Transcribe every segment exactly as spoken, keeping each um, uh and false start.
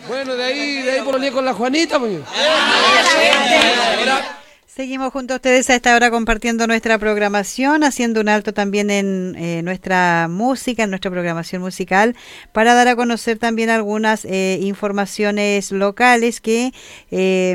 Bueno, de ahí, de ahí por con la Juanita, pues. Seguimos junto a ustedes a esta hora compartiendo nuestra programación, haciendo un alto también en eh, nuestra música, en nuestra programación musical, para dar a conocer también algunas eh, informaciones locales que eh,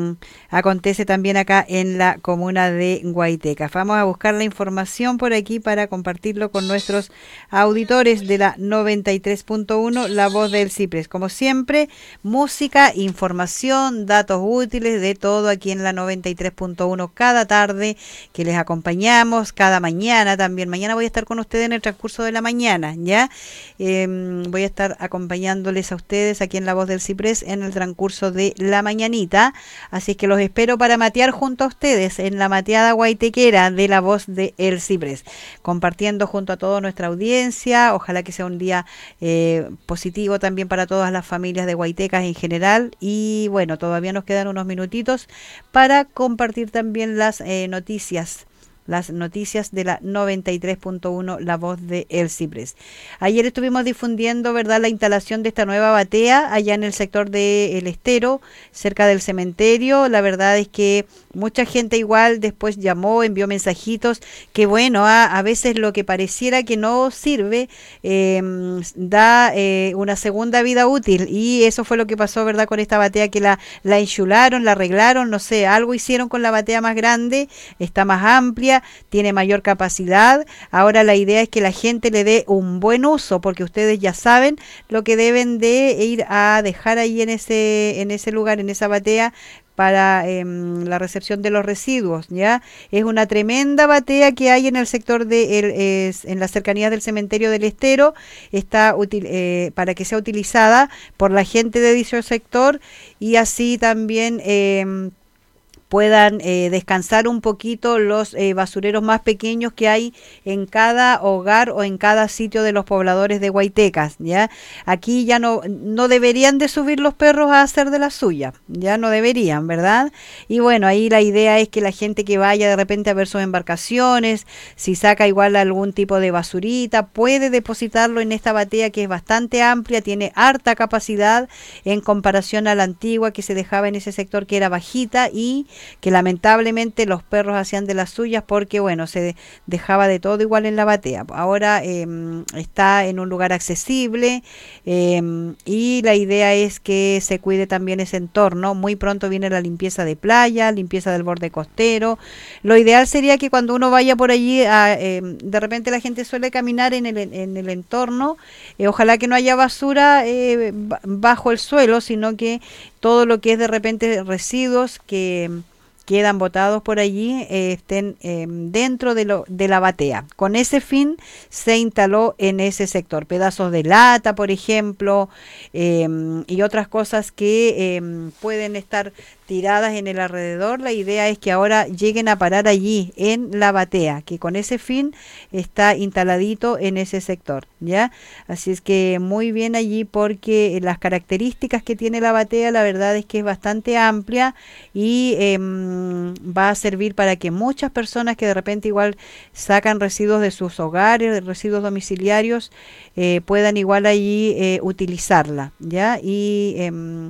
acontece también acá en la comuna de Guaiteca. Vamos a buscar la información por aquí para compartirlo con nuestros auditores de la noventa y tres punto uno, La Voz del Ciprés. Como siempre, música, información, datos útiles, de todo aquí en la noventa y tres punto uno cada tarde que les acompañamos, cada mañana también. Mañana voy a estar con ustedes en el transcurso de la mañana, ¿ya? Eh, voy a estar acompañándoles a ustedes aquí en La Voz del Ciprés en el transcurso de la mañanita. Así es que los espero para matear junto a ustedes en la mateada guaitequera de La Voz del Ciprés, compartiendo junto a toda nuestra audiencia. Ojalá que sea un día eh, positivo también para todas las familias de Guaitecas en general. Y bueno, todavía nos quedan unos minutitos para compartir también las eh, noticias. Las noticias de la noventa y tres punto uno, La Voz de El Ciprés. Ayer estuvimos difundiendo, ¿verdad?, la instalación de esta nueva batea allá en el sector de El Estero, cerca del cementerio. La verdad es que mucha gente igual después llamó, envió mensajitos, que bueno, a, a veces lo que pareciera que no sirve, eh, da eh, una segunda vida útil, y eso fue lo que pasó, ¿verdad?, con esta batea, que la, la enchularon, la arreglaron, no sé, algo hicieron con la batea más grande, está más amplia, tiene mayor capacidad. Ahora la idea es que la gente le dé un buen uso, porque ustedes ya saben lo que deben de ir a dejar ahí en ese, en ese lugar, en esa batea, para eh, la recepción de los residuos, ¿ya? Es una tremenda batea que hay en el sector de, el, es, en las cercanías del cementerio del Estero. Está útil, eh, para que sea utilizada por la gente de dicho sector, y así también eh, puedan eh, descansar un poquito los eh, basureros más pequeños que hay en cada hogar o en cada sitio de los pobladores de Guaitecas, ¿ya? Aquí ya no, no deberían de subir los perros a hacer de la suya, ya no deberían, ¿verdad? Y bueno, ahí la idea es que la gente que vaya de repente a ver sus embarcaciones, si saca igual algún tipo de basurita, puede depositarlo en esta batea, que es bastante amplia, tiene harta capacidad en comparación a la antigua que se dejaba en ese sector, que era bajita y que lamentablemente los perros hacían de las suyas, porque bueno, se dejaba de todo igual en la batea. Ahora eh, está en un lugar accesible, eh, y la idea es que se cuide también ese entorno. Muy pronto viene la limpieza de playa, limpieza del borde costero. Lo ideal sería que cuando uno vaya por allí, a, eh, de repente la gente suele caminar en el, en el entorno, eh, ojalá que no haya basura eh, bajo el suelo, sino que todo lo que es de repente residuos que quedan botados por allí eh, estén eh, dentro de, lo, de la batea. Con ese fin se instaló en ese sector pedazos de lata, por ejemplo, eh, y otras cosas que eh, pueden estar tiradas en el alrededor. La idea es que ahora lleguen a parar allí en la batea, que con ese fin está instaladito en ese sector, ¿ya? Así es que muy bien allí, porque las características que tiene la batea, la verdad es que es bastante amplia, y eh, va a servir para que muchas personas que de repente igual sacan residuos de sus hogares, residuos domiciliarios, eh, puedan igual allí eh, utilizarla, ¿ya? Y eh,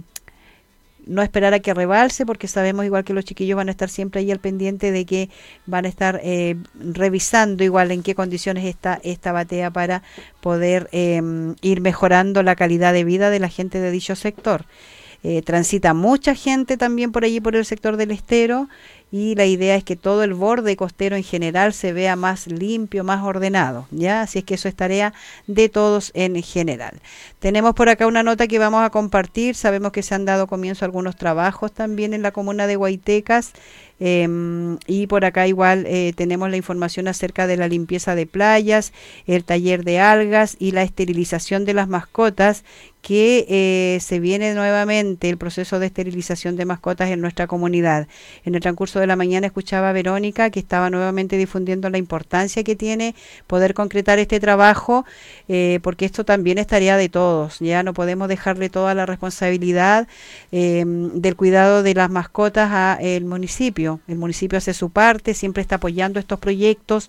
no esperar a que rebalse, porque sabemos igual que los chiquillos van a estar siempre ahí al pendiente de que van a estar eh, revisando igual en qué condiciones está esta batea, para poder eh, ir mejorando la calidad de vida de la gente de dicho sector. Eh, transita mucha gente también por allí, por el sector del Estero, y la idea es que todo el borde costero en general se vea más limpio, más ordenado, ¿ya? Así es que eso es tarea de todos en general. Tenemos por acá una nota que vamos a compartir. Sabemos que se han dado comienzo a algunos trabajos también en la comuna de Guaitecas, eh, y por acá igual eh, tenemos la información acerca de la limpieza de playas, el taller de algas y la esterilización de las mascotas, que eh, se viene nuevamente el proceso de esterilización de mascotas en nuestra comunidad. En el transcurso de la mañana escuchaba a Verónica, que estaba nuevamente difundiendo la importancia que tiene poder concretar este trabajo, eh, porque esto también es tarea de todos, ya no podemos dejarle toda la responsabilidad eh, del cuidado de las mascotas al municipio. El municipio hace su parte, siempre está apoyando estos proyectos.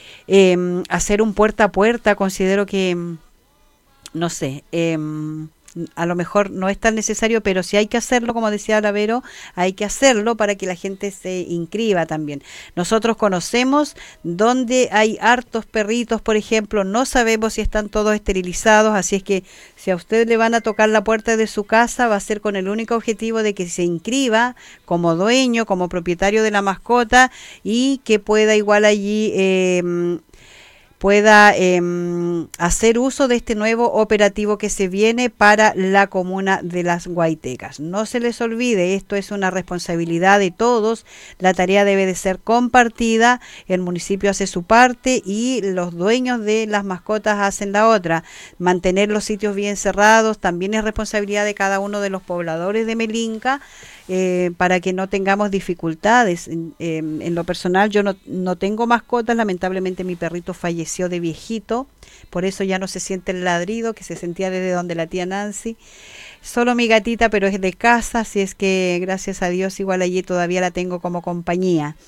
Eh, hacer un puerta a puerta, considero que no sé, eh, a lo mejor no es tan necesario, pero si hay que hacerlo, como decía Lavero, hay que hacerlo para que la gente se inscriba también. Nosotros conocemos donde hay hartos perritos, por ejemplo, no sabemos si están todos esterilizados, así es que si a usted le van a tocar la puerta de su casa, va a ser con el único objetivo de que se inscriba como dueño, como propietario de la mascota y que pueda igual allí eh, pueda eh, hacer uso de este nuevo operativo que se viene para la comuna de Las Guaitecas. No se les olvide, esto es una responsabilidad de todos, la tarea debe de ser compartida, el municipio hace su parte y los dueños de las mascotas hacen la otra. Mantener los sitios bien cerrados también es responsabilidad de cada uno de los pobladores de Melinca, Eh, para que no tengamos dificultades. Eh, en lo personal yo no, no tengo mascotas, lamentablemente mi perrito falleció de viejito, por eso ya no se siente el ladrido que se sentía desde donde la tía Nancy. Solo mi gatita, pero es de casa, así es que gracias a Dios igual allí todavía la tengo como compañía.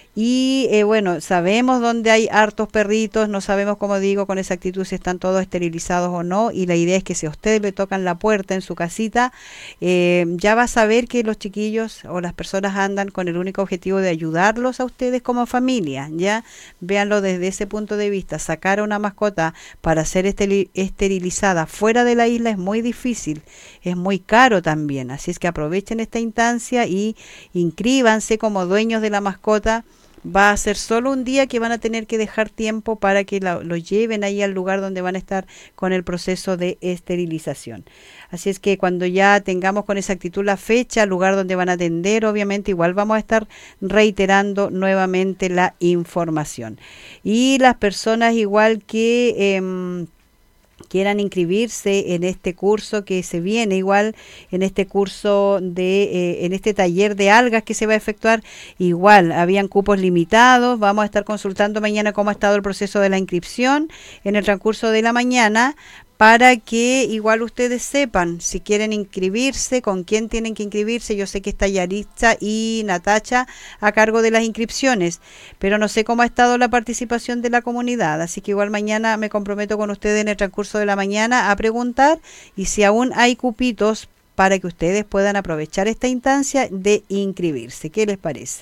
Y eh, bueno, sabemos dónde hay hartos perritos, no sabemos, como digo, con exactitud si están todos esterilizados o no, y la idea es que si a ustedes le tocan la puerta en su casita, eh, ya va a saber que los chiquillos o las personas andan con el único objetivo de ayudarlos a ustedes como familia, ya véanlo desde ese punto de vista. Sacar a una mascota para ser esterilizada fuera de la isla es muy difícil, es muy caro también, así es que aprovechen esta instancia y inscríbanse como dueños de la mascota. Va a ser solo un día que van a tener que dejar tiempo para que lo, lo lleven ahí al lugar donde van a estar con el proceso de esterilización. Así es que cuando ya tengamos con exactitud la fecha, el lugar donde van a atender, obviamente igual vamos a estar reiterando nuevamente la información. Y las personas igual que Eh, quieran inscribirse en este curso que se viene, igual en este curso de, eh, en este taller de algas que se va a efectuar, igual habían cupos limitados. Vamos a estar consultando mañana cómo ha estado el proceso de la inscripción en el transcurso de la mañana, para que igual ustedes sepan si quieren inscribirse, con quién tienen que inscribirse. Yo sé que está Yaritza y Natacha a cargo de las inscripciones, pero no sé cómo ha estado la participación de la comunidad, así que igual mañana me comprometo con ustedes en el transcurso de la mañana a preguntar y si aún hay cupitos para que ustedes puedan aprovechar esta instancia de inscribirse. ¿Qué les parece?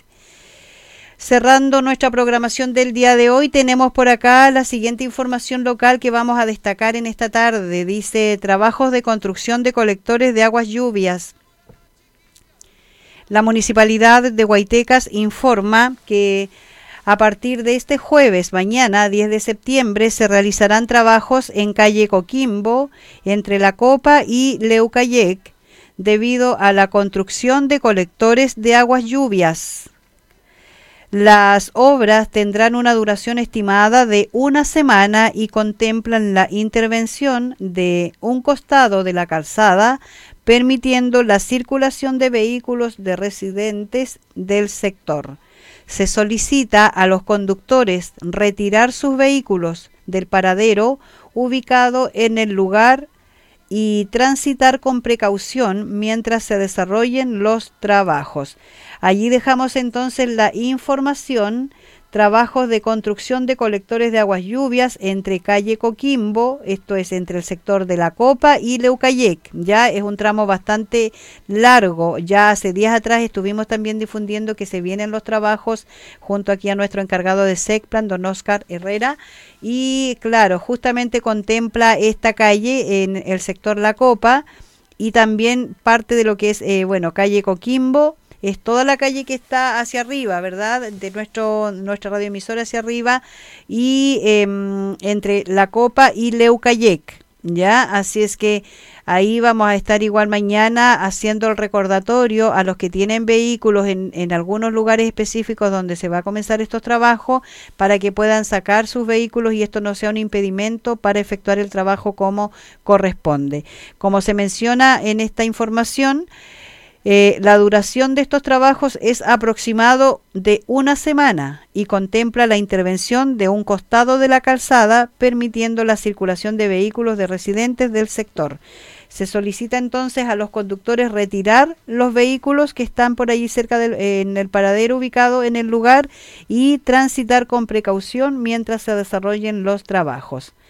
Cerrando nuestra programación del día de hoy, tenemos por acá la siguiente información local que vamos a destacar en esta tarde. Dice: trabajos de construcción de colectores de aguas lluvias. La Municipalidad de Guaitecas informa que a partir de este jueves, mañana, diez de septiembre, se realizarán trabajos en calle Coquimbo, entre La Copa y Leucayec, debido a la construcción de colectores de aguas lluvias. Las obras tendrán una duración estimada de una semana y contemplan la intervención de un costado de la calzada, permitiendo la circulación de vehículos de residentes del sector. Se solicita a los conductores retirar sus vehículos del paradero ubicado en el lugar y transitar con precaución mientras se desarrollen los trabajos. Allí dejamos entonces la información. Trabajos de construcción de colectores de aguas lluvias entre calle Coquimbo, esto es entre el sector de La Copa y Leucayec. Ya es un tramo bastante largo. Ya hace días atrás estuvimos también difundiendo que se vienen los trabajos junto aquí a nuestro encargado de SECPLAN, don Oscar Herrera. Y claro, justamente contempla esta calle en el sector La Copa y también parte de lo que es, eh, bueno, calle Coquimbo. Es toda la calle que está hacia arriba, ¿verdad? De nuestro nuestra radioemisora hacia arriba y eh, entre La Copa y Leucayec, ¿ya? Así es que ahí vamos a estar igual mañana haciendo el recordatorio a los que tienen vehículos en, en algunos lugares específicos donde se va a comenzar estos trabajos para que puedan sacar sus vehículos y esto no sea un impedimento para efectuar el trabajo como corresponde. Como se menciona en esta información, Eh, la duración de estos trabajos es aproximado de una semana y contempla la intervención de un costado de la calzada, permitiendo la circulación de vehículos de residentes del sector. Se solicita entonces a los conductores retirar los vehículos que están por allí cerca del eh, en el paradero ubicado en el lugar y transitar con precaución mientras se desarrollen los trabajos.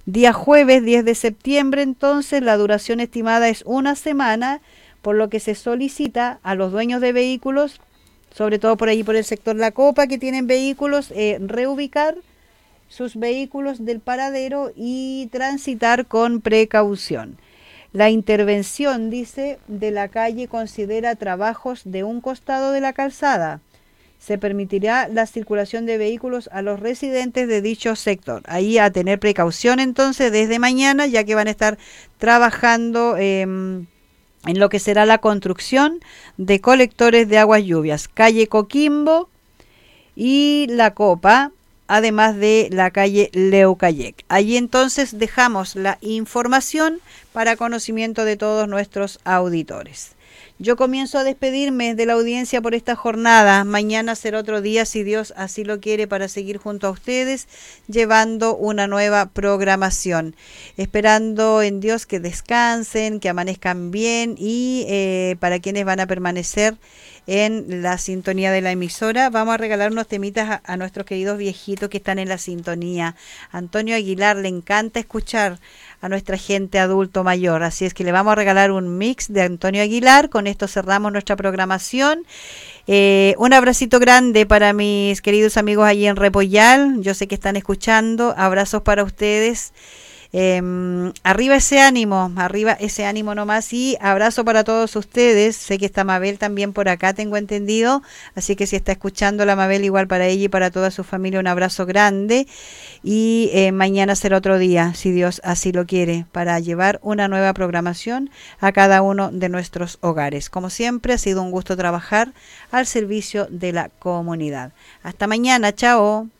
Día jueves diez de septiembre, entonces, la duración estimada es una semana, por lo que se solicita a los dueños de vehículos, sobre todo por allí por el sector La Copa, que tienen vehículos, eh, reubicar sus vehículos del paradero y transitar con precaución. La intervención, dice, de la calle considera trabajos de un costado de la calzada. Se permitirá la circulación de vehículos a los residentes de dicho sector. Ahí a tener precaución entonces desde mañana, ya que van a estar trabajando eh, en lo que será la construcción de colectores de aguas lluvias. Calle Coquimbo y La Copa, además de la calle Leucayec. Allí entonces dejamos la información para conocimiento de todos nuestros auditores. Yo comienzo a despedirme de la audiencia por esta jornada. Mañana será otro día, si Dios así lo quiere, para seguir junto a ustedes, llevando una nueva programación. Esperando en Dios que descansen, que amanezcan bien y eh, para quienes van a permanecer en la sintonía de la emisora, vamos a regalar unos temitas a, a nuestros queridos viejitos que están en la sintonía. Antonio Aguilar le encanta escuchar a nuestra gente adulto mayor, así es que le vamos a regalar un mix de Antonio Aguilar. Con esto cerramos nuestra programación. Eh, un abracito grande para mis queridos amigos allí en Repollal, yo sé que están escuchando, abrazos para ustedes. Eh, arriba ese ánimo, arriba ese ánimo nomás, y abrazo para todos ustedes. Sé que está Mabel también por acá, tengo entendido, así que si está escuchando la Mabel, igual para ella y para toda su familia, un abrazo grande. Y eh, mañana será otro día, si Dios así lo quiere, para llevar una nueva programación a cada uno de nuestros hogares. Como siempre, ha sido un gusto trabajar al servicio de la comunidad. Hasta mañana, chao.